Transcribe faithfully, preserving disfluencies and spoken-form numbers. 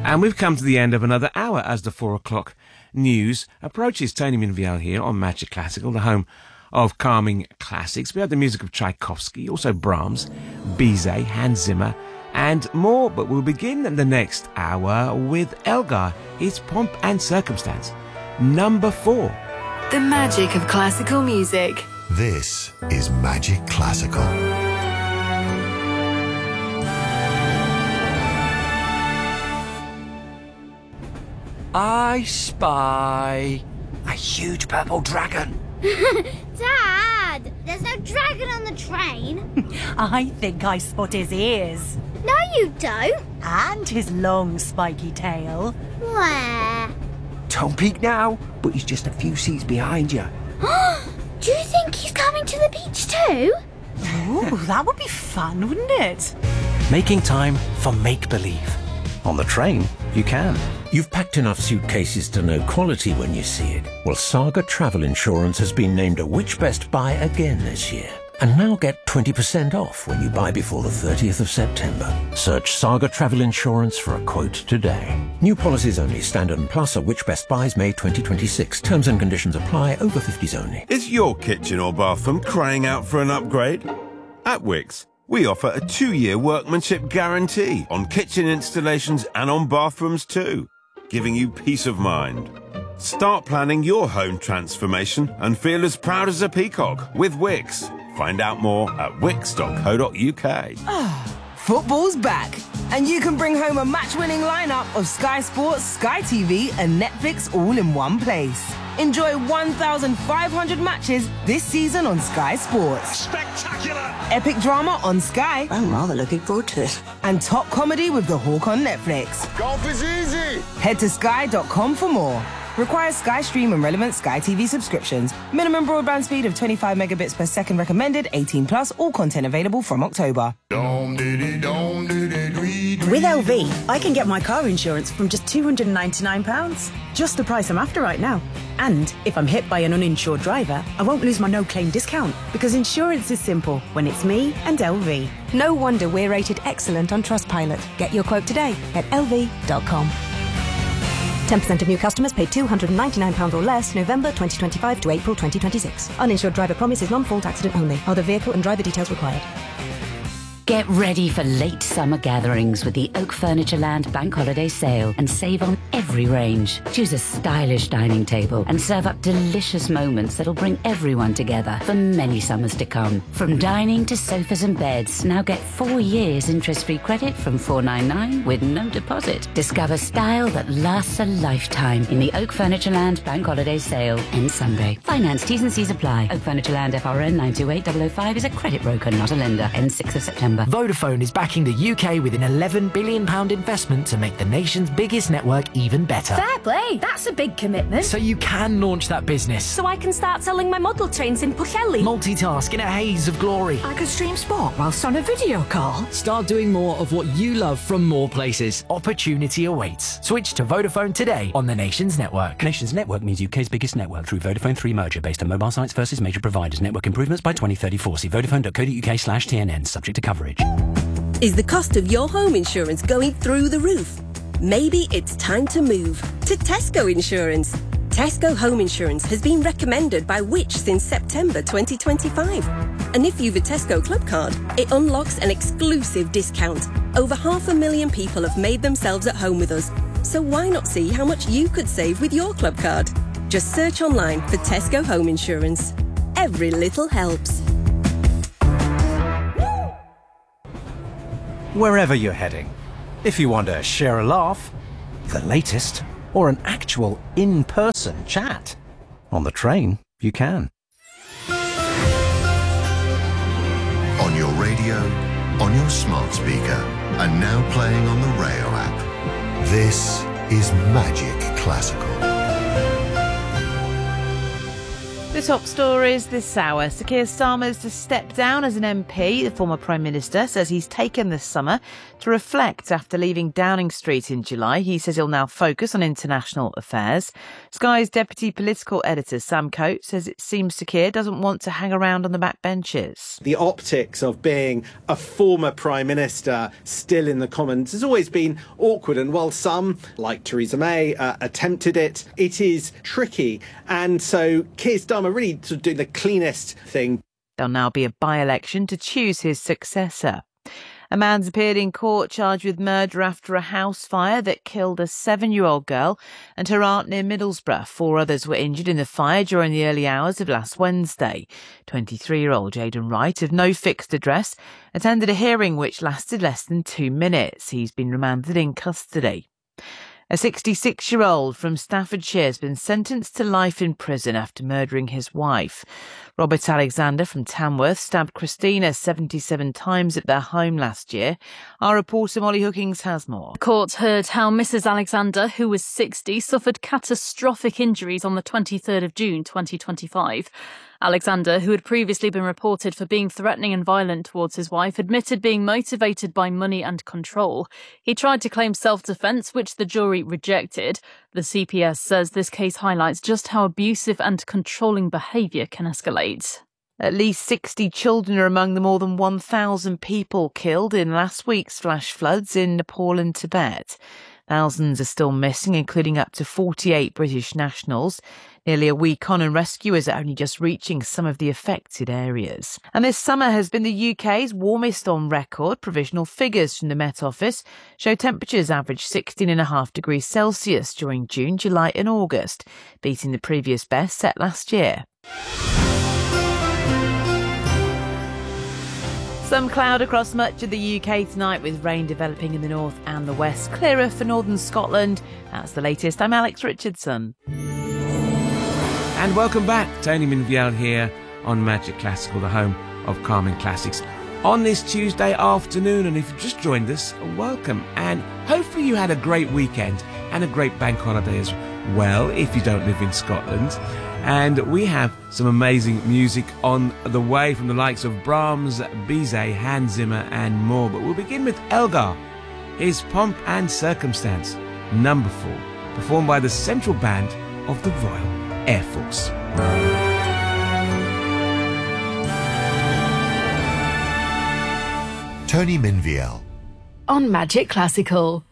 And we've come to the end of another hour as the four o'clock news approaches. Tony Minviel here on Magic Classical, the home of calming classics. We have the music of Tchaikovsky, also Brahms, Bizet, Hans Zimmer, and more. But we'll begin the next hour with Elgar, his Pomp and Circumstance, number four. The magic of classical music. This is Magic Classical. I spy a huge purple dragon. Dad, there's no dragon on the train. I think I spot his ears. No, you don't. And his long spiky tail. Where? Don't peek now, but he's just a few seats behind you. Do you think he's coming to the beach too? Ooh, that would be fun, wouldn't it? Making time for make-believe. On the train, you can. You've packed enough suitcases to know quality when you see it. Well, Saga Travel Insurance has been named a Which Best Buy again this year. And now get twenty percent off when you buy before the thirtieth of September. Search Saga Travel Insurance for a quote today. New policies only. Standard and Plus are Which Best Buys May twenty twenty-six. Terms and conditions apply. Over fifties only. Is your kitchen or bathroom crying out for an upgrade? At Wickes, we offer a two-year workmanship guarantee on kitchen installations and on bathrooms too, giving you peace of mind. Start planning your home transformation and feel as proud as a peacock with Wickes. Find out more at wickes dot co dot uk. Football's back, and you can bring home a match-winning lineup of Sky Sports, Sky T V, and Netflix all in one place. Enjoy one thousand five hundred matches this season on Sky Sports. Spectacular! Epic drama on Sky. I'm rather looking forward to it. And top comedy with The Hawk on Netflix. Golf is easy! Head to sky dot com for more. Requires Sky Stream and relevant Sky T V subscriptions. Minimum broadband speed of twenty-five megabits per second recommended. eighteen plus. All content available from October. With L V, I can get my car insurance from just two hundred ninety-nine pounds. Just the price I'm after right now. And if I'm hit by an uninsured driver, I won't lose my no-claim discount, because insurance is simple when it's me and L V. No wonder we're rated excellent on Trustpilot. Get your quote today at L V dot com. ten percent of new customers pay two hundred ninety-nine pounds or less November twenty twenty-five to April twenty twenty-six. Uninsured driver promise is non-fault accident only. Other vehicle and driver details required. Get ready for late summer gatherings with the Oak Furniture Land Bank Holiday Sale and save on every range. Choose a stylish dining table and serve up delicious moments that'll bring everyone together for many summers to come. From dining to sofas and beds, now get four years interest-free credit from four ninety-nine with no deposit. Discover style that lasts a lifetime in the Oak Furniture Land Bank Holiday Sale ends Sunday. Finance T's and C's apply. Oak Furniture Land F R N nine two eight zero zero five is a credit broker, not a lender. Ends sixth of September. Vodafone is backing the U K with an eleven billion pounds investment to make the nation's biggest network even better. Fair play, that's a big commitment. So you can launch that business. So I can start selling my model trains in Pwllheli. Multitask in a haze of glory. I could stream sport whilst on a video call. Start doing more of what you love from more places. Opportunity awaits. Switch to Vodafone today on the Nation's network. Nation's network means U K's biggest network through Vodafone three merger based on mobile sites versus major providers. Network improvements by twenty thirty-four. See vodafone dot co dot uk slash T N N. Subject to coverage. Is the cost of your home insurance going through the roof? Maybe it's time to move to Tesco Insurance. Tesco Home Insurance has been recommended by Which since September twenty twenty-five. And if you've a Tesco Club card, it unlocks an exclusive discount. Over half a million people have made themselves at home with us. So why not see how much you could save with your club card? Just search online for Tesco Home Insurance. Every little helps. Wherever you're heading, if you want to share a laugh, the latest, or an actual in-person chat, on the train, you can. On your radio, on your smart speaker, and now playing on the Rayo app. This is Magic Classical. The top stories this hour. Sir Keir Starmer's to step down as an M P. The former Prime Minister says he's taken this summer to reflect after leaving Downing Street in July. He says he'll now focus on international affairs. Sky's deputy political editor Sam Coates says it seems Sir Keir doesn't want to hang around on the backbenches. The optics of being a former Prime Minister still in the Commons has always been awkward, and while some, like Theresa May, uh, attempted it, it is tricky. And so Keir Starmer really sort of doing the cleanest thing. There'll now be a by-election to choose his successor. A man's appeared in court charged with murder after a house fire that killed a seven-year-old girl and her aunt near Middlesbrough. Four others were injured in the fire during the early hours of last Wednesday. twenty-three-year-old Jaden Wright, of no fixed address, attended a hearing which lasted less than two minutes. He's been remanded in custody. A sixty-six-year-old from Staffordshire has been sentenced to life in prison after murdering his wife. Robert Alexander from Tamworth stabbed Christina seventy-seven times at their home last year. Our reporter Molly Hookings has more. The court heard how Missus Alexander, who was sixty, suffered catastrophic injuries on the twenty-third of June twenty twenty-five. Alexander, who had previously been reported for being threatening and violent towards his wife, admitted being motivated by money and control. He tried to claim self-defence, which the jury rejected. The C P S says this case highlights just how abusive and controlling behaviour can escalate. At least sixty children are among the more than one thousand people killed in last week's flash floods in Nepal and Tibet. Thousands are still missing, including up to forty-eight British nationals. Nearly a week on, and rescuers are only just reaching some of the affected areas. And this summer has been the U K's warmest on record. Provisional figures from the Met Office show temperatures averaged sixteen point five degrees Celsius during June, July and August, beating the previous best set last year. Some cloud across much of the U K tonight, with rain developing in the north and the west. Clearer for northern Scotland. That's the latest. I'm Alex Richardson. And welcome back. Tony Minviel here on Magic Classical, the home of calming classics, on this Tuesday afternoon. And if you've just joined us, welcome. And hopefully you had a great weekend and a great bank holiday as well, if you don't live in Scotland. And we have some amazing music on the way from the likes of Brahms, Bizet, Hans Zimmer and more. But we'll begin with Elgar, his Pomp and Circumstance, number four, performed by the Central Band of the Royal Air Force. Tony Minviel on Magic Classical.